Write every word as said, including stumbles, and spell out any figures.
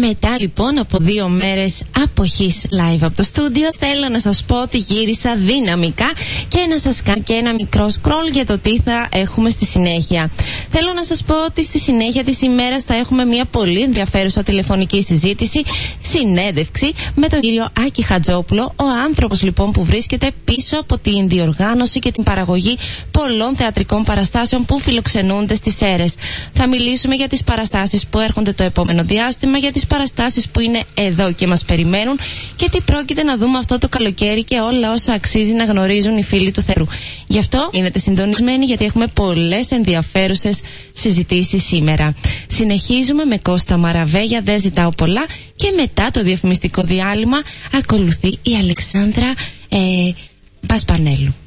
Μετά λοιπόν από δύο μέρες αποχής live από το στούντιο, θέλω να σας πω ότι γύρισα δυναμικά και να σας κάνω και ένα μικρό scroll για το τι θα έχουμε στη συνέχεια. Θέλω να σας πω ότι στη συνέχεια της ημέρας θα έχουμε μια πολύ ενδιαφέρουσα τηλεφωνική συζήτηση, συνέντευξη με τον κύριο Άκη Χατζόπουλο, ο άνθρωπος λοιπόν που βρίσκεται πίσω από την διοργάνωση και την παραγωγή πολλών θεατρικών παραστάσεων που φιλοξενούνται στις Σέρρες. Θα μιλήσουμε για τις παραστάσεις που έρχονται το επόμενο διάστημα, για τις παραστάσεις που είναι εδώ και μας περιμένουν και τι πρόκειται να δούμε αυτό το καλοκαίρι και όλα όσα αξίζει να γνωρίζουν οι φίλοι του θεατρού. Γι' αυτό γίνετε συντονισμένοι, γιατί έχουμε πολλές ενδιαφέρουσες συζητήσεις σήμερα. Συνεχίζουμε με Κώστα Μαραβέγια, δεν ζητάω πολλά, και μετά το διαφημιστικό διάλειμμα ακολουθεί η Αλεξάνδρα ε, Πασπανέλου.